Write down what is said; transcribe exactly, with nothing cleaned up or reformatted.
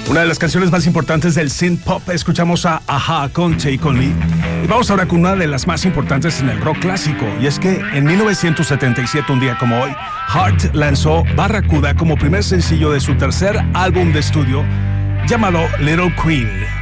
Una de las canciones más importantes del synth pop. Escuchamos a A-ha con Take On Me. Y vamos ahora con una de las más importantes en el rock clásico. Y es que en mil novecientos setenta y siete, un día como hoy, Heart lanzó Barracuda como primer sencillo de su tercer álbum de estudio llamado Little Queen.